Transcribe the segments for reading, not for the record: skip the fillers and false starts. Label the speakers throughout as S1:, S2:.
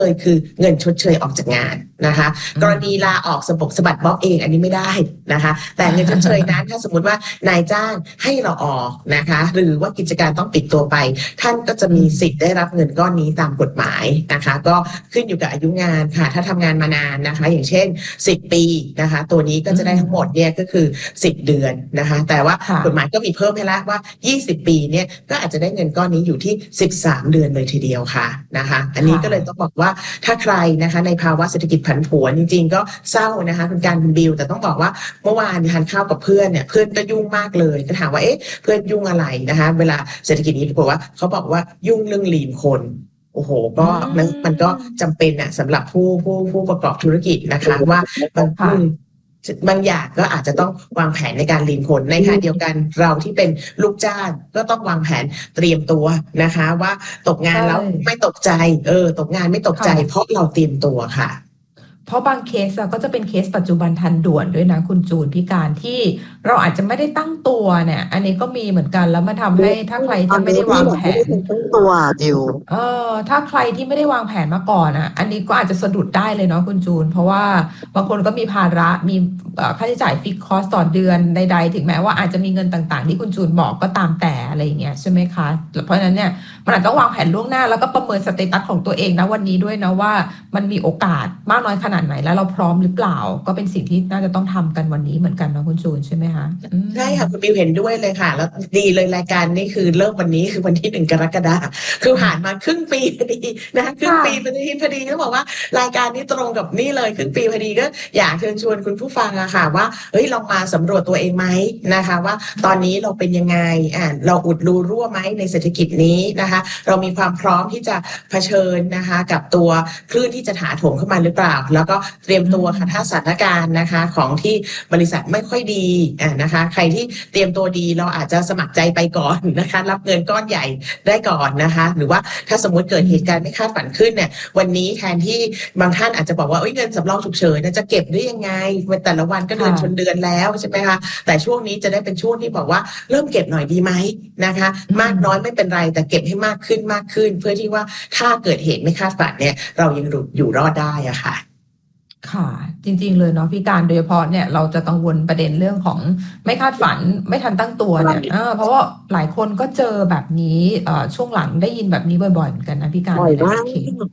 S1: เลยคือเงินชดเชยออกจากงานนะคะกรณีลาออกสะบัดบ๊อบเองอันนี้ไม่ได้นะคะแต่เงินชดเชยนั้นถ้าสมมติว่านายจ้างให้เราออกนะคะหรือว่ากิจการต้องปิดตัวไปท่านก็จะมีสิทธิ์ได้รับเงินก้อนนี้ตามกฎหมายนะคะก็ขึ้นอยู่กับอายุงานค่ะถ้าทำงานมานานนะคะอย่างเช่น10 ปีนะคะตัวนี้ก็จะได้ทั้งหมดเนี่ยก็คือ10 เดือนนะคะแต่ว่ากฎหมายก็มีเพิ่มให้แล้วว่า20 ปีเนี่ยก็อาจจะได้เงินก้อนนี้อยู่ที่13 เดือนเลยทีเดียวค่ะนะคะอันนี้ก็เลยต้องบอกว่าถ้าใครนะคะในภาวะเศรษฐกิจผันผวนจริงๆก็เศร้านะคะคุณการคุณบิวแต่ต้องบอกว่าเมื่อวานทานข้าวกับเพื่อนเนี่ยเพื่อนก็ยุ่งมากเลยก็ถามว่าเพื่อนยุ่งอะไรนะคะเวลาเศรษฐกิจนี้บอกว่าเขาบอกว่ายุ่งเรื่องลีนคนโอ้โหก็มันก็จำเป็นสำหรับผู้ประกอบธุรกิจนะคะว่าบางอย่างก็อาจจะต้องวางแผนในการลีนคนในขณะเดียวกันเราที่เป็นลูกจ้างก็ต้องวางแผนเตรียมตัวนะคะว่าตกงานแล้วไม่ตกใจตกงานไม่ตกใจเพราะเราเตรียมตัวค่ะ
S2: เพราะบางเคสก็จะเป็นเคสปัจจุบันทันด่วนด้วยนะคุณจูนพี่การที่เราอาจจะไม่ได้ตั้งตัวเนี่ยอันนี้ก็มีเหมือนกันแล้วมาทำให้ถ้าใครที่ไม่ได้วางแผน
S3: ตั้งตัวดิว
S2: ถ้าใครที่ไม่ได้วางแผนมาก่อนอันนี้ก็อาจจะสะดุดได้เลยเนาะคุณจูนเพราะว่าบางคนก็มีภาระมีค่าใช้จ่ายฟิกคอสต่อเดือนใดๆถึงแม้ว่าอาจจะมีเงินต่างๆที่คุณจูนบอกก็ตามแต่อะไรอย่างเงี้ยใช่ไหมคะเพราะฉะนั้นเนี่ยมันอาจจะต้องวางแผนล่วงหน้าแล้วก็ประเมินสเตตัสของตัวเองนะวันนี้ด้วยนะว่ามันมีโอกาสมากน้อยขนาดไหนแล้วเราพร้อมหรือเปล่าก็เป็นสิ่งที่น่าจะต้องทำกันวันนี้เหมือนกันนะคุณจูนใช่ไหมคะ
S1: ใช่ค่ะคุณบิวเห็นด้วยเลยค่ะแล้วดีเลยรายการนี้คือเริ่มวันนี้คือวันที่1 กรกฎาคมคือผ่านมาครึ่งปีพอดีนะคะครึ่งปีพอดีต้องบอกว่ารายการนี้ตรงกับนี่เลยครึ่งปีพอดีก็อยากเชิญชวนคุณผู้ฟังอะค่ะว่าลองมาสำรวจตัวเองไหมนะคะว่าตอนนี้เราเป็นยังไงเราอุดรูรั่วไหมในเศรษฐกิจนี้นะคะเรามีความพร้อมที่จะเผชิญนะคะกับตัวคลื่นที่จะถาโถมเข้ามาหรือเปล่าแล้วก็เตรียมตัวค่ะถ้าสถานการณ์นะคะของที่บริษัทไม่ค่อยดีนะคะใครที่เตรียมตัวดีเราอาจจะสมัครใจไปก่อนนะคะรับเงินก้อนใหญ่ได้ก่อนนะคะหรือว่าถ้าสมมติเกิดเหตุการณ์ไม่คาดฝันขึ้นเนี่ยวันนี้แทนที่บางท่านอาจจะบอกว่าเงินสำรองฉุกเฉินจะเก็บได้ยังไงแต่ละวันก็เดือนชนเดือนแล้วใช่ไหมคะแต่ช่วงนี้จะได้เป็นช่วงที่บอกว่าเริ่มเก็บหน่อยดีไหมนะคะมากน้อยไม่เป็นไรแต่เก็บให้มากขึ้นเพื่อที่ว่าถ้าเกิดเหตุไม่คาดฝันเนี่ยเรายังอยู่รอดได้อะค่ะ
S2: ค่ะจริงๆเลยเนาะพี่การโดยเฉพาะเนี่ยเราจะกังวลประเด็นเรื่องของไม่คาดฝันไม่ทันตั้งตัวเนี่ยเพราะว่าหลายคนก็เจอแบบนี้ช่วงหลังได้ยินแบบนี้บ่อยๆเหมือนกันนะพี่การ
S3: บ่อยมาก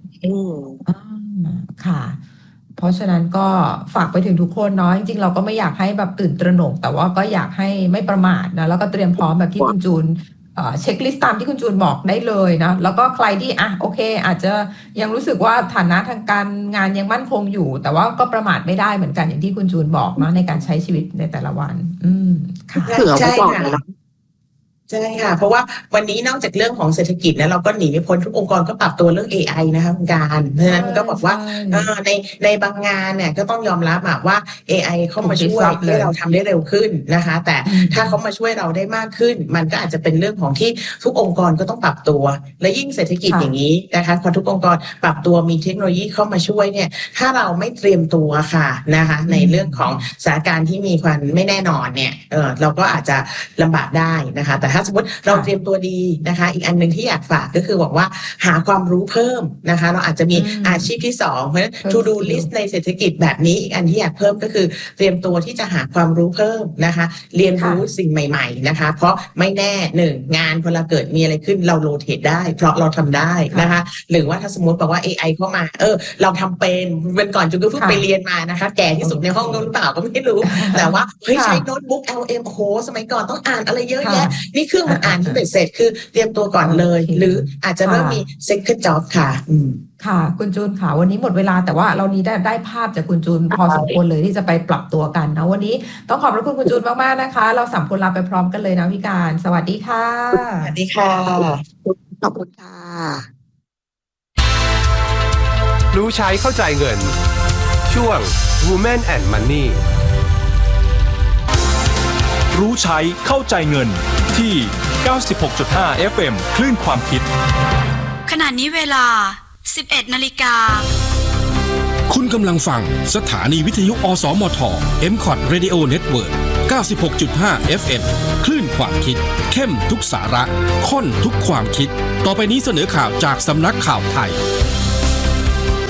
S2: ค่ะเพราะฉะนั้นก็ฝากไปถึงทุกคนเนาะจริงๆเราก็ไม่อยากให้แบบตื่นตระหนกแต่ว่าก็อยากให้ไม่ประมาทนะแล้วก็เตรียมพร้อมแบบที่คุณจูนเช็คลิสต์ตามที่คุณจูนบอกได้เลยนะแล้วก็ใครที่โอเคอาจจะยังรู้สึกว่าฐานะทางการงานยังมั่นคงอยู่แต่ว่าก็ประมาทไม่ได้เหมือนกันอย่างที่คุณจูนบอกนะในการใช้ชีวิตในแต่ละวัน
S1: ค่ะใช่ค่ะใช่ค่ะเพราะว่าวันนี้นอกจากเรื่องของเศรษฐกิจแล้วเราก็หนีไม่พ้นทุกองค์กรก็ปรับตัวเรื่อง AI นะคะคุณการเพราะฉะนั้นก็บอกว่าในบางงานเนี่ยก็ต้องยอมรับว่า AI เข้ามาช่วยให้เราทำได้เร็วขึ้นนะคะแต่ถ้าเขามาช่วยเราได้มากขึ้นมันก็อาจจะเป็นเรื่องของที่ทุกองค์กรก็ต้องปรับตัวและยิ่งเศรษฐกิจอย่างนี้นะคะพอทุกองค์กรปรับตัวมีเทคโนโลยีเข้ามาช่วยเนี่ยถ้าเราไม่เตรียมตัวค่ะนะคะในเรื่องของสถานการณ์ที่มีความไม่แน่นอนเนี่ยเราก็อาจจะลำบากได้นะคะแต่ถ้าสมมติเราเตรียมตัวดีนะคะอีกอันนึงที่อยากฝากก็คือบอกว่าหาความรู้เพิ่มนะคะเราอาจจะมีอาชีพที่2เพราะฉะนั้น to do list ในเศรษฐกิจแบบนี้อีกอันที่อยากเพิ่มก็คือเตรียมตัวที่จะหาความรู้เพิ่มนะคะเรียนรู้สิ่งใหม่ๆนะคะเพราะไม่แน่งานพอเราเกิดมีอะไรขึ้นเราโรเทตได้เพราะเราทำได้นะคะหรือว่าถ้าสมมติบอกว่า AI เข้ามาเราทำเป็นวันก่อนจุ๊กก็เพิ่งไปเรียนมานะคะแก่ที่สุดในห้องหรือเปล่าก็ไม่รู้แต่ว่าใช้โน้ตบุ๊ก LM โอ้โหสมัยก่อนต้องอ่านอะไรเยอะแยะนี่เครื่องอ่านที่เป็นเสร็จคือเตรียมตัวก่อนเลยหรืออาจจะเริ่มมี second job ค่ะ
S2: ค่ะคุณจูนค่ะวันนี้หมดเวลาแต่ว่าเรานี้ได้ภาพจากคุณจูนพอสมควรเลยที่จะไปปรับตัวกันนะวันนี้ต้องขอบคุณจูนมากๆนะคะเรา3 คนลาไปพร้อมกันเลยนะพี่การสวัสดีค่ะ
S1: สวัสดีค่ะ
S3: ขอบคุณค่ะ
S4: รู้ใช้เข้าใจเงินช่วง Women and Money
S5: รู้ใช้เข้าใจเงินที่ 96.5 FM คลื่นความคิด
S6: ขณะนี้เวลา 11:00 น.
S7: คุณกำลังฟังสถานีวิทยุอสมท MCOT Radio Network 96.5 FM คลื่นความคิดเข้มทุกสาระข้นทุกความคิดต่อไปนี้เสนอข่าวจากสำนักข่าวไทย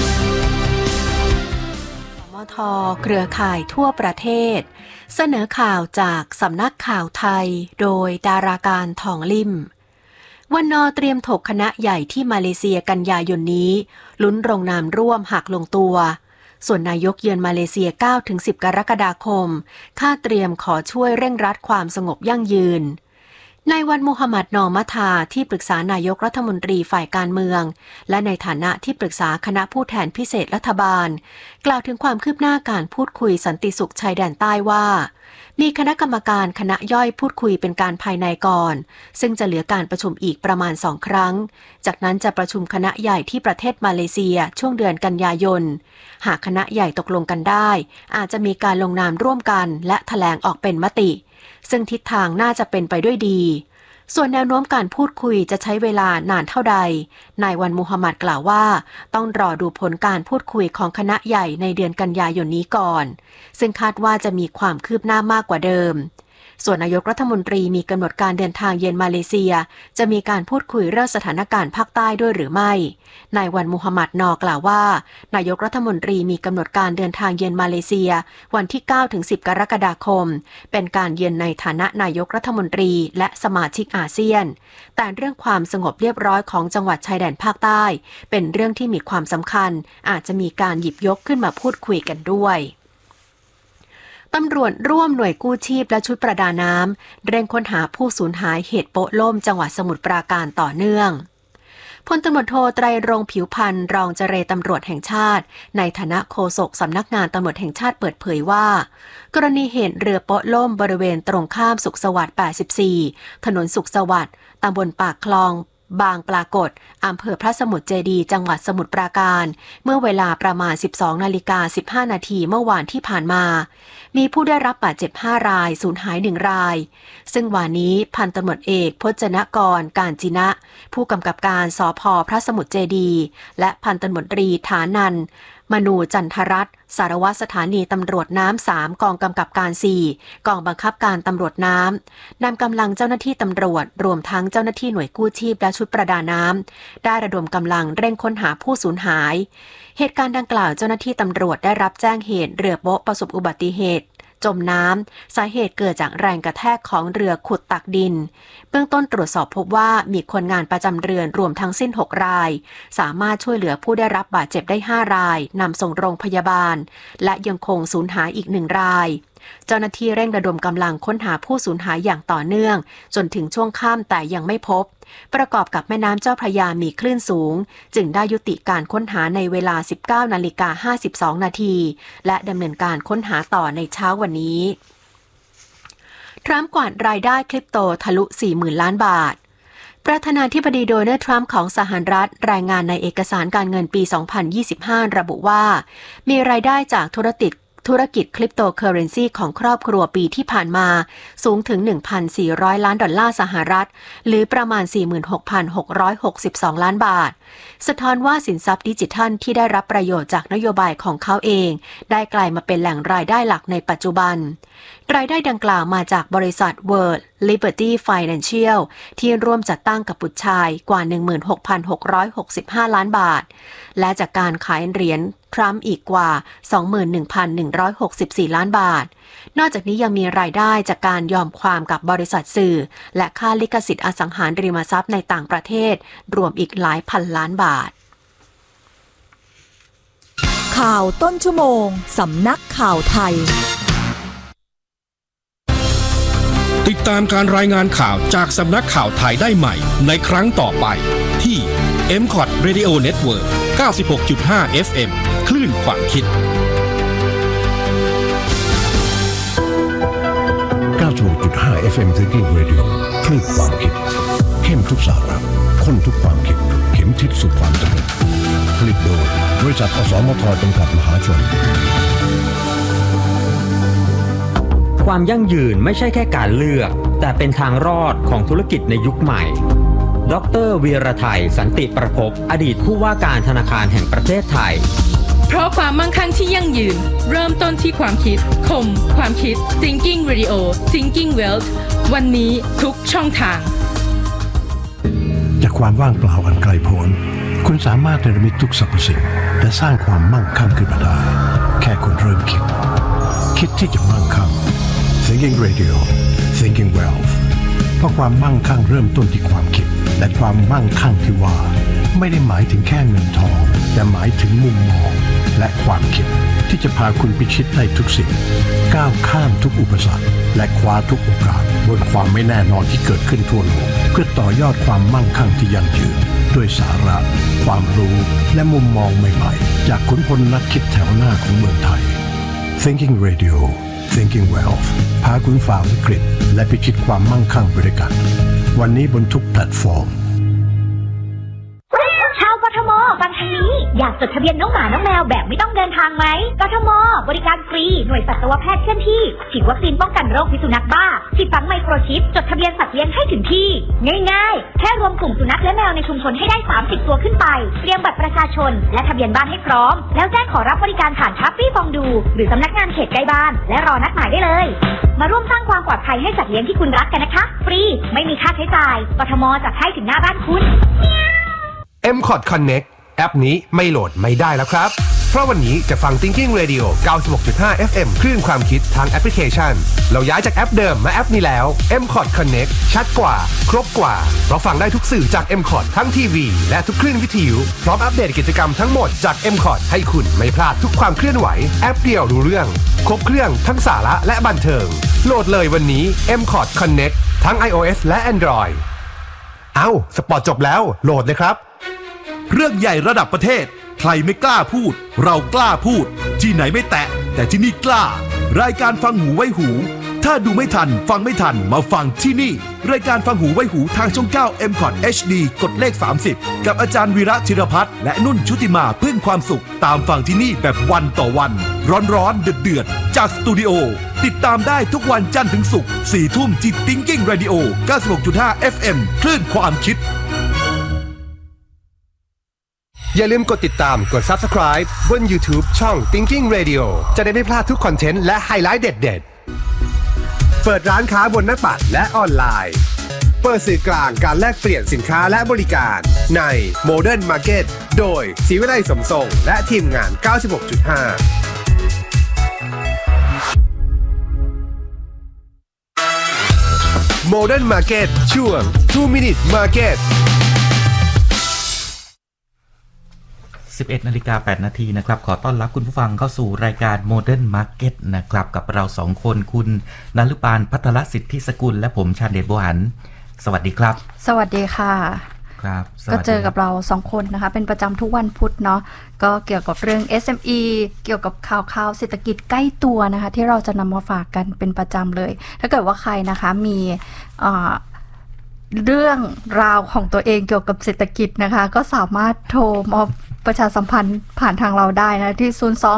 S8: ท.เครือข่ายทั่วประเทศเสนอข่าวจากสำนักข่าวไทยโดยดาราการทองลิ่มวันน.เตรียมถกคณะใหญ่ที่มาเลเซียกันยายนนี้ลุ้นลงนามร่วมหากลงตัวส่วนนายกเยือนมาเลเซีย 9-10 กรกฎาคมคาดเตรียมขอช่วยเร่งรัดความสงบยั่งยืนนายวันมูฮัมหมัด นอมัทาที่ปรึกษานายกรัฐมนตรีฝ่ายการเมืองและในฐานะที่ปรึกษาคณะผู้แทนพิเศษรัฐบาลกล่าวถึงความคืบหน้าการพูดคุยสันติสุขชายแดนใต้ว่ามีคณะกรรมการคณะย่อยพูดคุยเป็นการภายในก่อนซึ่งจะเหลือการประชุมอีกประมาณ2ครั้งจากนั้นจะประชุมคณะใหญ่ที่ประเทศมาเลเซียช่วงเดือนกันยายนหากคณะใหญ่ตกลงกันได้อาจจะมีการลงนามร่วมกันและแถลงออกเป็นมติซึ่งทิศทางน่าจะเป็นไปด้วยดีส่วนแนวโน้มการพูดคุยจะใช้เวลานานเท่าใดนายวันมูฮัมหมัดกล่าวว่าต้องรอดูผลการพูดคุยของคณะใหญ่ในเดือนกันยายนนี้ก่อนซึ่งคาดว่าจะมีความคืบหน้ามากกว่าเดิมส่วนนายกรัฐมนตรีมีกำหนดการเดินทางเยือนมาเลเซียจะมีการพูดคุยเรื่องสถานการณ์ภาคใต้ด้วยหรือไม่นายวันมูฮัมหมัด นอกล่าวว่านายกรัฐมนตรีมีกำหนดการเดินทางเยือนมาเลเซียวันที่ 9-10 กรกฎาคมเป็นการเยือนในฐานะนายกรัฐมนตรีและสมาชิกอาเซียนแต่เรื่องความสงบเรียบร้อยของจังหวัดชายแดนภาคใต้เป็นเรื่องที่มีความสำคัญอาจจะมีการหยิบยกขึ้นมาพูดคุยกันด้วยตำรวจร่วมหน่วยกู้ชีพและชุดประดาน้ำเร่งค้นหาผู้สูญหายเหตุโป๊ะล่มจังหวัดสมุทรปราการต่อเนื่องพลตำรวจโทไตรรงค์ผิวพันธ์รองเจรตำรวจแห่งชาติในฐานะโฆษกสำนักงานตำรวจแห่งชาติเปิดเผยว่ากรณีเหตุเรือโป๊ะล่มบริเวณตรงข้ามสุขสวัสดิ์ 84 ถนนสุขสวัสดิ์ตำบลปากคลองบางปรากฏอำเภอพระสมุทรเจดีย์จังหวัดสมุทรปราการเมื่อเวลาประมาณ 12:15 นาทีเมื่อวานที่ผ่านมามีผู้ได้รับบาดเจ็บ5รายสูญหาย1รายซึ่งวันนี้พันตำรวจเอกพจนกรการจินะผู้กำกับการสภ.พระสมุทรเจดีย์และพันตำรวจตรีฐานันท์มนูจันทรัตน์สารวัตรสถานีตำรวจน้ำ3กองกำกับการ4กองบังคับการตำรวจน้ำนำกำลังเจ้าหน้าที่ตำรวจรวมทั้งเจ้าหน้าที่หน่วยกู้ชีพและชุดประดาน้ำได้ระดมกำลังเร่งค้นหาผู้สูญหายเหตุการณ์ดังกล่าวเจ้าหน้าที่ตำรวจได้รับแจ้งเหตุเรือโป๊ะประสบอุบัติเหตุจมน้ำสาเหตุเกิดจากแรงกระแทกของเรือขุดตักดินเบื้องต้นตรวจสอบพบว่ามีคนงานประจำเรือนรวมทั้งสิ้น6รายสามารถช่วยเหลือผู้ได้รับบาดเจ็บได้5รายนำส่งโรงพยาบาลและยังคงสูญหายอีก1รายเจ้าหน้าที่เร่งระดมกำลังค้นหาผู้สูญหายอย่างต่อเนื่องจนถึงช่วงค่ำแต่ยังไม่พบประกอบกับแม่น้ำเจ้าพระยามีคลื่นสูงจึงได้ยุติการค้นหาในเวลา 19:52 นาทีและดำเนินการค้นหาต่อในเช้าวันนี้ทรัมป์กวาดรายได้คริปโตทะลุ 40,000 ล้านบาทประธานาธิบดีโดนัลด์ทรัมป์ของสหรัฐรายงานในเอกสารการเงินปี 2025 ระบุว่ามีรายได้จากธุรกิจคริปโตเคอเรนซีของครอบครัวปีที่ผ่านมาสูงถึง 1,400 ล้านดอลลาร์สหรัฐหรือประมาณ 46,662 ล้านบาทสะท้อนว่าสินทรัพย์ดิจิทัลที่ได้รับประโยชน์จากนโยบายของเขาเองได้กลายมาเป็นแหล่งรายได้หลักในปัจจุบันรายได้ดังกล่าวมาจากบริษัท World Liberty Financial ที่ร่วมจัดตั้งกับบุตรชายกว่า 16,665 ล้านบาทและจากการขายเหรียญทรัมป์อีกกว่า 21,164 ล้านบาทนอกจากนี้ยังมีรายได้จากการยอมความกับบริษัทสื่อและค่าลิขสิทธิ์อสังหาริมทรัพย์ในต่างประเทศรวมอีกหลายพันล้านบาท
S9: ข่าวต้นชั่วโมงสำนักข่าวไทย
S7: ติดตามการรายงานข่าวจากสำนักข่าวไทยได้ใหม่ในครั้งต่อไปที่ MCOT Radio Network 96.5 FM คลื่นความคิด
S10: 96.5 FM Thinking Radio คลื่นความคิดเข้มทุกสาระข้นทุกความคิดเข็มทิศสู่ความสำเร็จผลิตโดยบริษัทอสมทจำกัดมหาชน
S11: ความยั่งยืนไม่ใช่แค่การเลือกแต่เป็นทางรอดของธุรกิจในยุคใหม่ดร.วีรไทยสันติประภพอดีตผู้ว่าการธนาคารแห่งประเทศไทย
S12: เพราะความมั่งคั่งที่ยั่งยืนเริ่มต้นที่ความคิดคมความคิด Thinking Radio Thinking Wealth วันนี้ทุกช่องทาง
S10: จากความว่างเปล่าอันไกลโพ้นคุณสามารถเนรมิตทุกสรรพสิ่งและสร้างความมั่งคั่งขึ้นมาได้แค่คุณเริ่มคิดที่จะมั่งคั่ง Thinking Radio Thinking Wealth เพราะความมั่งคั่งเริ่มต้นที่ความคิดและความมั่งคั่งที่ว่าไม่ได้หมายถึงแค่เงินทองแต่หมายถึงมุมมองและความคิดที่จะพาคุณพิชิตได้ทุกสิ่งก้าวข้ามทุกอุปสรรคและคว้าทุกโอกาสบนความไม่แน่นอนที่เกิดขึ้นทั่วโลกเพื่อต่อยอดความมั่งคั่งที่ยั่งยืนด้วยสาระความรู้และมุมมองใหม่ๆจากขุนพลนักคิดแถวหน้าของเมืองไทย Thinking Radio Thinking Wealth พาคุณฝ่าวิกฤตและพิชิตความมั่งคั่งไปด้วยกันวันนี้บนทุกแพลตฟอร์ม
S13: ชาวกทมฟังทางนี้อยากจดทะเบียนน้องหมาน้องแมวแบบไม่ต้องเดินทางไหมกทมบริการฟรีหน่วยสัตวแพทย์เคลื่อนที่ฉีดวัคซีนป้องกันโรคพิษสุนัขบ้าฉีดฝังไมโครชิปจดทะเบียนสัตว์เลี้ยงให้ถึงที่ง่ายๆแค่รวมกลุ่มสุนัขและแมวในชุมชนให้ได้30ตัวขึ้นไปเตรียมบัตรประชาชนและทะเบียนบ้านให้พร้อมแล้วแจ้งขอรับบริการผ่านทัฟฟี่ฟองดูหรือสำนักงานเขตใกล้บ้านและรอนัดหมายได้เลยมาร่วมสร้างความปลอดภัยให้สัตว์เลี้ยงที่คุณรักกันนะคะฟรีไม่มีค่าใช้จ่ายกทมจัดให้ถึงหน้าบ้านคุณ
S4: MCOT Connect แอปนี้ไม่โหลดไม่ได้แล้วครับเพราะวันนี้จะฟัง Thinking Radio 96.5 FM คลื่นความคิดทางแอปพลิเคชันเราย้ายจากแอปเดิมมาแอปนี้แล้ว MCOT Connect ชัดกว่าครบกว่าเพราะฟังได้ทุกสื่อจาก MCOT ทั้งทีวีและทุกคลื่นวิทยุพร้อมอัปเดตกิจกรรมทั้งหมดจาก MCOT ให้คุณไม่พลาดทุกความเคลื่อนไหวแอปเดียวรู้เรื่องครบเครื่องทั้งสาระและบันเทิงโหลดเลยวันนี้ MCOT Connect ทั้ง iOS และ Android สปอร์ตจบแล้วโหลดเลยครับ
S14: เรื่องใหญ่ระดับประเทศใครไม่กล้าพูดเรากล้าพูดที่ไหนไม่แตะแต่ที่นี่กล้ารายการฟังหูไว้หูถ้าดูไม่ทันฟังไม่ทันมาฟังที่นี่รายการฟังหูไว้หูทางช่อง 9 MCOT HD กดเลข30กับอาจารย์วีระธีรพัฒน์และนุ่นชุติมาพึ่งความสุขตามฟังที่นี่แบบวันต่อวันร้อนๆเดือดๆจากสตูดิโอติดตามได้ทุกวันจันทร์ถึงศุกร์ 4 ทุ่มที่ Thinking Radio 96.5 FM คลื่นความคิด
S4: อย่าลืมกดติดตามกด Subscribe บน YouTube ช่อง Thinking Radio จะได้ไม่พลาดทุกคอนเทนต์และไฮไลท์เด็ดๆเปิดร้านค้าบนหน้าปัดและออนไลน์เปิดสื่อกลางการแลกเปลี่ยนสินค้าและบริการใน Modern Market โดยศรีวิไลสมทรงและทีมงาน 96.5 Modern Market ช่วง 2 Minute Market
S15: 11:08 น.นะครับขอต้อนรับคุณผู้ฟังเข้าสู่รายการ Modern Market นะครับกับเรา2คนคุณณฤปานภัทรสิทธิสกุลและผมชาญเดชบัวหันสวัสดีครับ
S16: สวัสดีค่ะ
S15: ครับ
S16: ก็เจอกับเรา2คนนะคะเป็นประจำทุกวันพุธเนาะก็เกี่ยวกับเรื่อง SME เกี่ยวกับข่าวเศรษฐกิจใกล้ตัวนะคะที่เราจะนำมาฝากกันเป็นประจำเลยถ้าเกิดว่าใครนะคะมีเรื่องราวของตัวเองเกี่ยวกับเศรษฐกิจนะคะก็สามารถโทรมาประชาสัมพันธ์ผ่านทางเราได้นะที่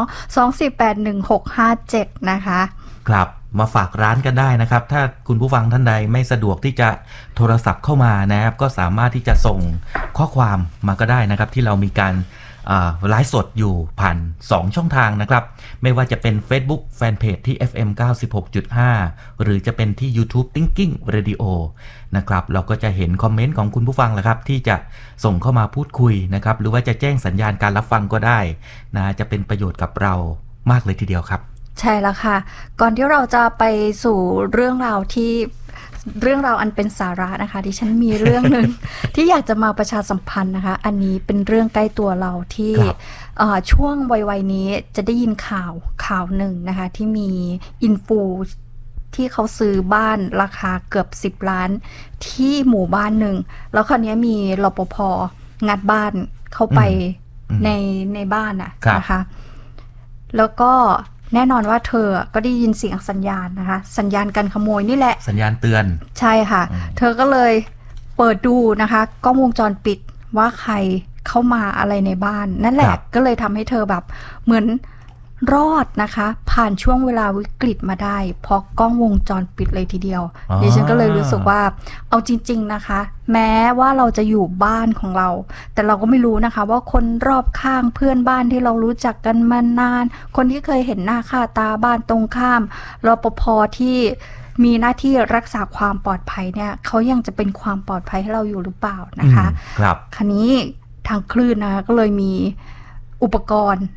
S16: 02-248-1657นะคะ
S15: ครับมาฝากร้านกันได้นะครับถ้าคุณผู้ฟังท่านใดไม่สะดวกที่จะโทรศัพท์เข้ามานะครับก็สามารถที่จะส่งข้อความมาก็ได้นะครับที่เรามีการไลฟ์สดอยู่ผ่าน2ช่องทางนะครับไม่ว่าจะเป็น Facebook Fanpage ที่ FM 96.5 หรือจะเป็นที่ YouTube Thinking Radio นะครับเราก็จะเห็นคอมเมนต์ของคุณผู้ฟังแหละครับที่จะส่งเข้ามาพูดคุยนะครับหรือว่าจะแจ้งสัญญาณการรับฟังก็ได้นะจะเป็นประโยชน์กับเรามากเลยทีเดียวครับ
S16: ใช่แล้วค่ะก่อนที่เราจะไปสู่เรื่องราวอันเป็นสาระนะคะที่ฉันมีเรื่องนึง ที่อยากจะมาประชาสัมพันธ์นะคะอันนี้เป็นเรื่องใกล้ตัวเราที่ช่วงวัยนี้จะได้ยินข่าวหนึ่งนะคะที่มีอินฟูที่เขาซื้อบ้านราคาเกือบ10 ล้านที่หมู่บ้านหนึ่งแล้วคราวนี้มีรปภ.งัดบ้านเข้าไปในบ้านนะคะแล้วก็แน่นอนว่าเธอก็ได้ยินเสียงสัญญาณนะคะสัญญาณการขโมยนี่แหละ
S15: สัญญาณเตือน
S16: ใช่ค่ะเธอก็เลยเปิดดูนะคะกล้องวงจรปิดว่าใครเข้ามาอะไรในบ้านนั่นแหละก็เลยทำให้เธอแบบเหมือนรอดนะคะผ่านช่วงเวลาวิกฤตมาได้เพราะกล้องวงจรปิดเลยทีเดียวดิฉันก็เลยรู้สึกว่าเอาจริงๆนะคะแม้ว่าเราจะอยู่บ้านของเราแต่เราก็ไม่รู้นะคะว่าคนรอบข้างเพื่อนบ้านที่เรารู้จักกันมานานคนที่เคยเห็นหน้าค่าตาบ้านตรงข้ามรปภ.ที่มีหน้าที่รักษาความปลอดภัยเนี่ยเขายังจะเป็นความปลอดภัยให้เราอยู่หรือเปล่านะคะ
S15: ครับ
S16: คราวนี้ทางคลื่นนะคะก็เลยมีอุปกรณ์